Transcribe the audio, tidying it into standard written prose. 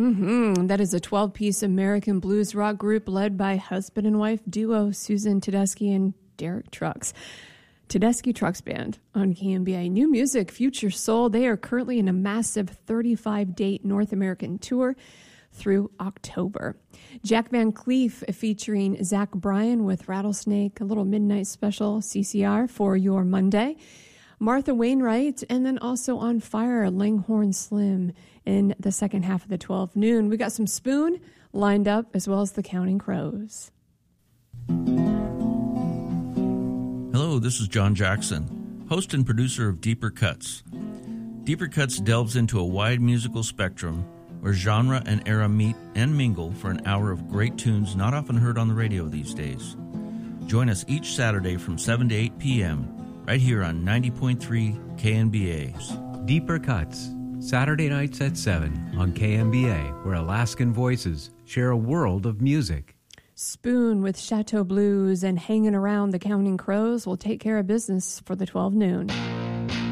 That is a 12-piece American blues rock group led by husband and wife duo Susan Tedeschi and Derek Trucks. Tedeschi Trucks Band on KMBA. New music, Future Soul. They are currently in a massive 35-date North American tour through October. Jack Van Cleef featuring Zach Bryan with Rattlesnake, a little midnight special CCR for your Monday. Martha Wainwright, and then also On Fire, Langhorne Slim in the second half of the 12 noon. We got some Spoon lined up, as well as the Counting Crows. Hello, this is John Jackson, host and producer of Deeper Cuts. Deeper Cuts delves into a wide musical spectrum where genre and era meet and mingle for an hour of great tunes not often heard on the radio these days. Join us each Saturday from 7 to 8 p.m. right here on 90.3 KNBA. Deeper Cuts, Saturday nights at 7 on KNBA, where Alaskan voices share a world of music. Spoon with Chateau Blues and Hanging Around the Counting Crows will take care of business for the 12 noon.